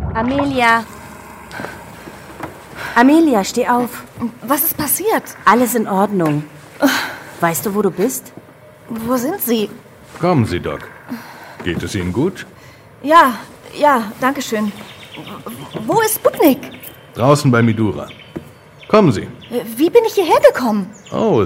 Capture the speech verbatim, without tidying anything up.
Amelia. Amelia, steh auf. Was ist passiert? Alles in Ordnung. Weißt du, wo du bist? Wo sind Sie? Kommen Sie, Doc. Geht es Ihnen gut? Ja, ja, danke schön. Wo ist Sputnik? Draußen bei Midura. Kommen Sie. Wie bin ich hierher gekommen? Oh,